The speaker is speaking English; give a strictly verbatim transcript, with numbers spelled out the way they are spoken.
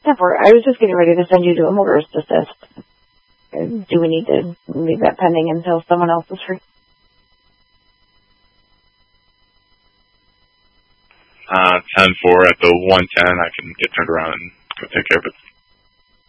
ten four, I was just getting ready to send you to a motorist assist. Do we need to leave that pending until someone else is free? Uh, ten four at the one ten, I can get turned around and go take care of it.